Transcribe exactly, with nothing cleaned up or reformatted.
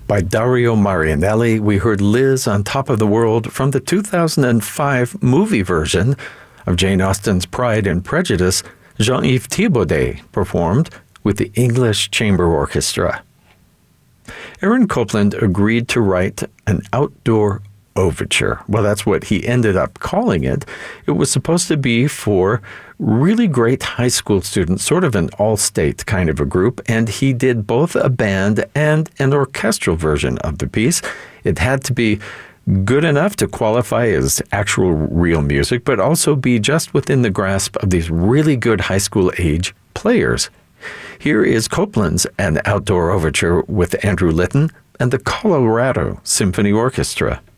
By Dario Marianelli, we heard Liz on Top of the World from the two thousand five movie version of Jane Austen's Pride and Prejudice. Jean-Yves Thibaudet performed with the English Chamber Orchestra. Aaron Copland agreed to write an outdoor overture. Well, that's what he ended up calling it. It was supposed to be for really great high school students, sort of an all-state kind of a group, and he did both a band and an orchestral version of the piece. It had to be good enough to qualify as actual real music, but also be just within the grasp of these really good high school age players. Here is Copland's An Outdoor Overture with Andrew Litton and the Colorado Symphony Orchestra.